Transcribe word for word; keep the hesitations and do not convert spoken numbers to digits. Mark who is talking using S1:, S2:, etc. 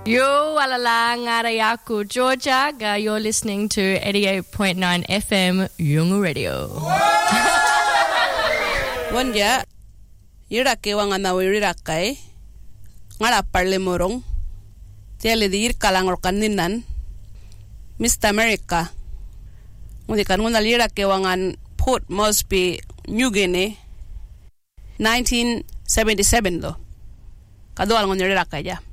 S1: Yo, alala ngarayaku Georgia, ga you're listening to eighty-eight point nine F M Yungu Radio.
S2: Wanja, yirake wangana wirirakai, ngara parle morong, tiale dir kalangor kaninan, Mister America. Mudi kan nguna yirake wangan Port Moresby, New Guinea, nineteen seventy-seven lo. Kadoal ngon yirirakai ja.